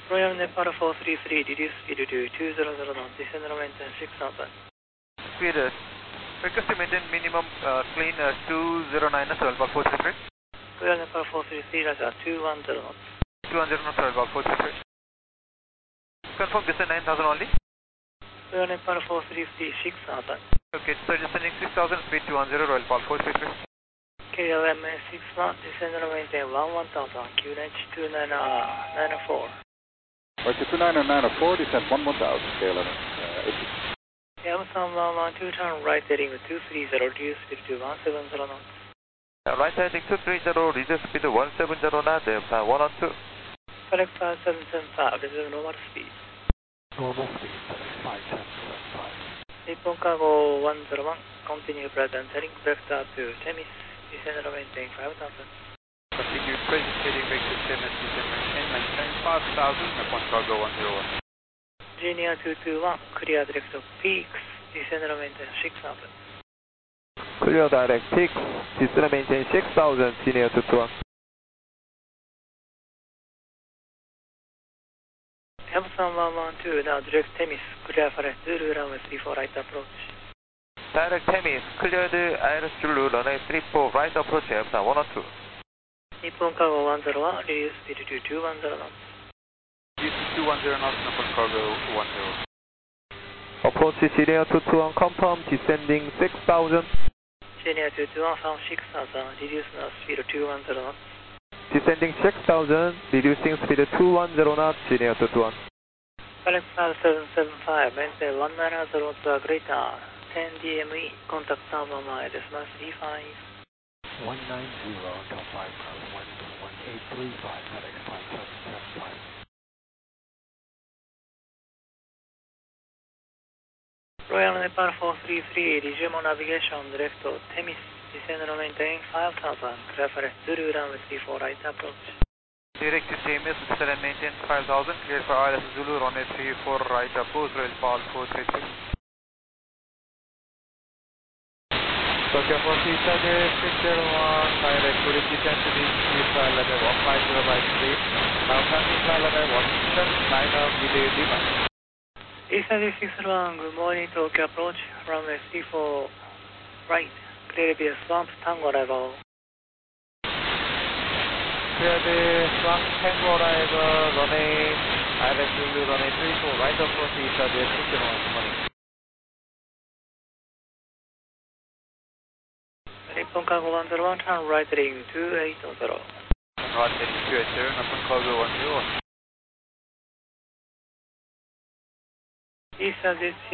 Royal Nepal 433, reduce speed to 200 knots, descend and maintain 6000. Speed, request to maintain minimum clean 209 knots, Alpha 433. Royal Nepal 433, Roger, 210 knots. 200 knots, Alpha 433. Confirm descend 9000 only. Royal Nepal 433, 6000. Okay, so descending 6000, speed 210, Royal Nepal 433. KLM 61, descend and maintain 1000, QNH 29994. Roger, 29994, descend 1000, KLM 80. Amazon 112, turn right heading 230, reduce speed to 170 knots. Right heading 230, reduce speed to 170 knots, Delta 112. Select 5775, resume normal speed. Normal speed, select 5775. Nippon Cargo 101, continue present heading vector to Temis, descend and maintain 5000. Continue present heading vector Temis, descend and maintain 5000, Nippon Cargo 101. Genia 221, clear direct peaks, descend and maintain 6000. Clear direct peaks, descend and maintain 6000, Genia 221. Amazon 112, now direct Temis, clear for Zulu runway 34 right approach. Direct Temis, cleared Iris Zulu, runway 34 right approach, Amazon 112. Nippon Cargo 101, reduce speed to 210 knots. Use 210 knots, Nippon Cargo 10. Approach Genia 221, confirm, descending 6000. Genia 221, found 6000, reduce now speed to 210 knots. Descending 6000, reducing speed to 210 knots, Genia 221. Select 5775, maintain 190 knots or greater, 10 DME, contact Tower Mile, decimal 35. 190 until 5,11835, FedEx 5775. Royal Nepal 433, resume navigation direct to Temis, descend and maintain 5000, clear for Zulu runway 34 right approach. Direct to Temis, descend and maintain 5000, clear for Iris Zulu, runway 34 right approach, Royal Nepal 433. Tokyo 4 Theta 601, direct to descend to the flight level 15053, now passing flight level 167, line of delay device. Eastern 661, good morning, Tokyo approach, runway 34 right, clear via swamp, Tango level. Clear the swamp, Tango arrival, runway, Iris Zulu, runway 34 right approach, Eastern 601, good morning. Nippon Cargo 101, turn right heading 280. Right heading 280, Nippon Cargo 101. Eastern